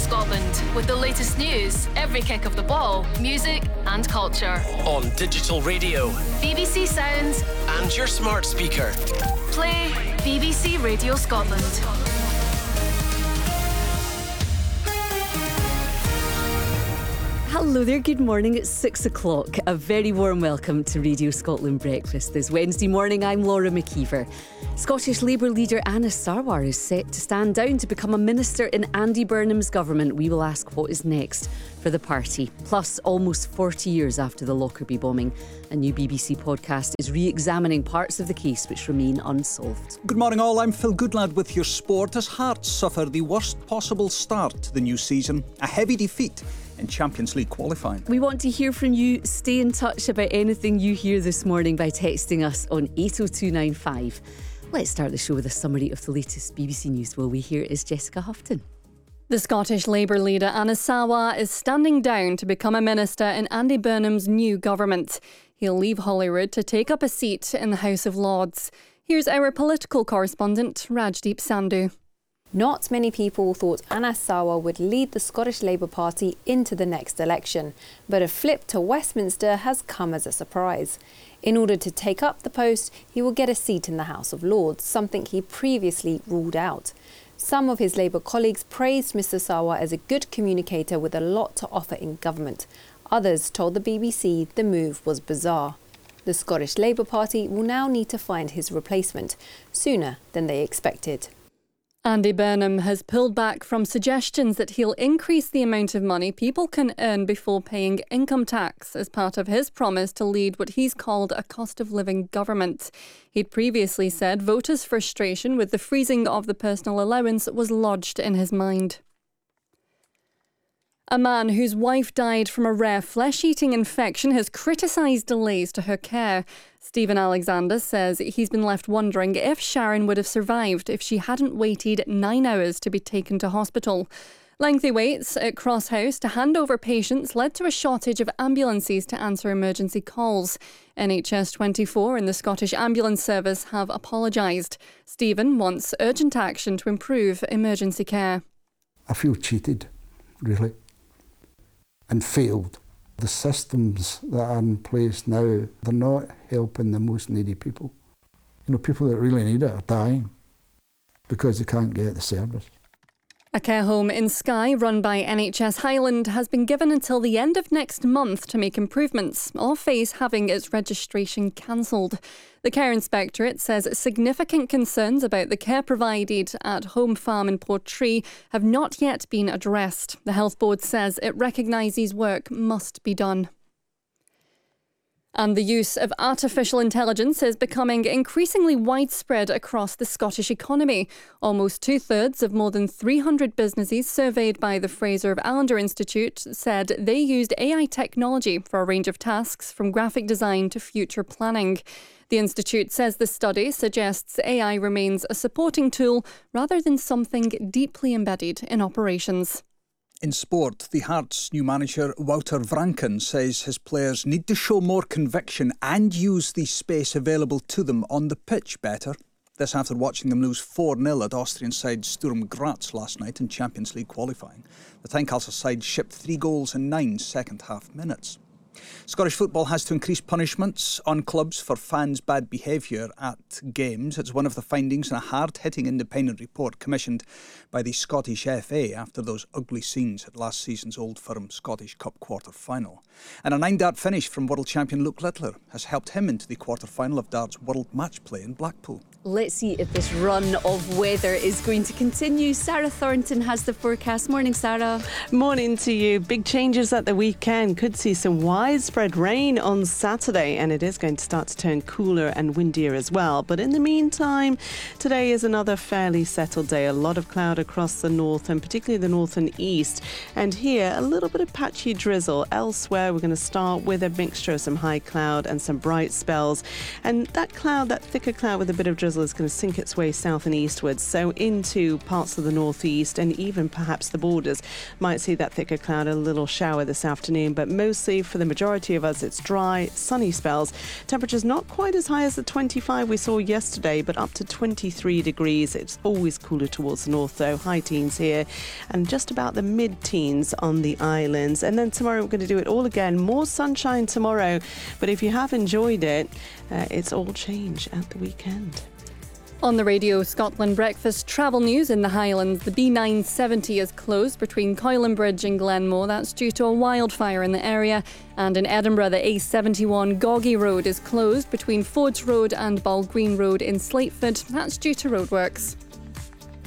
Scotland with the latest news, every kick of the ball, music and culture. On digital radio, BBC Sounds and your smart speaker. Play BBC Radio Scotland. Hello there, good morning. It's 6 o'clock. A very warm welcome to Radio Scotland Breakfast this Wednesday morning. I'm Laura McKeever. Scottish Labour leader Anas Sarwar is set to stand down to become a minister in Andy Burnham's government. We will ask what is next for the party. Plus, almost 40 years after the Lockerbie bombing, a new BBC podcast is re-examining parts of the case which remain unsolved. Good morning all, I'm Phil Goodlad with your sport as Hearts suffer the worst possible start to the new season. A heavy defeat in Champions League qualifying. We want to hear from you. Stay in touch about anything you hear this morning by texting us on 80295. Let's start the show with a summary of the latest BBC News. Will we? Here is Jessica Houghton. The Scottish Labour leader Anas Sarwar is standing down to become a minister in Andy Burnham's new government. He'll leave Holyrood to take up a seat in the House of Lords. Here's our political correspondent Rajdeep Sandhu. Not many people thought Anas Sarwar would lead the Scottish Labour Party into the next election, but a flip to Westminster has come as a surprise. In order to take up the post, he will get a seat in the House of Lords, something he previously ruled out. Some of his Labour colleagues praised Mr Sarwar as a good communicator with a lot to offer in government. Others told the BBC the move was bizarre. The Scottish Labour Party will now need to find his replacement, sooner than they expected. Andy Burnham has pulled back from suggestions that he'll increase the amount of money people can earn before paying income tax as part of his promise to lead what he's called a cost of living government. He'd previously said voters' frustration with the freezing of the personal allowance was lodged in his mind. A man whose wife died from a rare flesh-eating infection has criticised delays to her care. Stephen Alexander says he's been left wondering if Sharon would have survived if she hadn't waited 9 hours to be taken to hospital. Lengthy waits at Cross House to hand over patients led to a shortage of ambulances to answer emergency calls. NHS 24 and the Scottish Ambulance Service have apologised. Stephen wants urgent action to improve emergency care. I feel cheated, really, and failed. The systems that are in place now, they're not helping the most needy people. People that really need it are dying because they can't get the service. A care home in Skye run by NHS Highland has been given until the end of next month to make improvements or face having its registration cancelled. The Care Inspectorate says significant concerns about the care provided at Home Farm in Portree have not yet been addressed. The Health Board says it recognises work must be done. And the use of artificial intelligence is becoming increasingly widespread across the Scottish economy. Almost 2/3 of more than 300 businesses surveyed by the Fraser of Allender Institute said they used AI technology for a range of tasks from graphic design to future planning. The Institute says the study suggests AI remains a supporting tool rather than something deeply embedded in operations. In sport, the Hearts' new manager, Wouter Vranken, says his players need to show more conviction and use the space available to them on the pitch better. This after watching them lose 4-0 at Austrian side Sturm Graz last night in Champions League qualifying. The Tynecastle side shipped 3 goals in 9 second-half minutes. Scottish football has to increase punishments on clubs for fans' bad behaviour at games. It's one of the findings in a hard-hitting independent report commissioned by the Scottish FA after those ugly scenes at last season's Old Firm Scottish Cup quarter-final. And a 9-dart finish from world champion Luke Littler has helped him into the quarter-final of darts World Match Play in Blackpool. Let's see if this run of weather is going to continue. Sarah Thornton has the forecast. Morning, Sarah. Morning to you. Big changes at the weekend. Could see some widespread rain on Saturday, and it is going to start to turn cooler and windier as well. But in the meantime, today is another fairly settled day. A lot of cloud across the north and particularly the north and east. And here, a little bit of patchy drizzle. Elsewhere, we're going to start with a mixture of some high cloud and some bright spells. And that cloud, that thicker cloud with a bit of drizzle, is going to sink its way south and eastwards, so into parts of the northeast and even perhaps the borders. Might see that thicker cloud, a little shower this afternoon, but mostly for the majority of us, it's dry, sunny spells. Temperatures not quite as high as the 25 we saw yesterday, but up to 23 degrees. It's always cooler towards the north, though. High teens here and just about the mid-teens on the islands. And then tomorrow we're going to do it all again. More sunshine tomorrow. But if you have enjoyed it, it's all change at the weekend. On the Radio Scotland Breakfast travel news in the Highlands, the B970 is closed between Coylin Bridge and Glenmoe. That's due to a wildfire in the area. And in Edinburgh, the A71 Goggy Road is closed between Fodes Road and Ballgreen Road in Slateford. That's due to roadworks.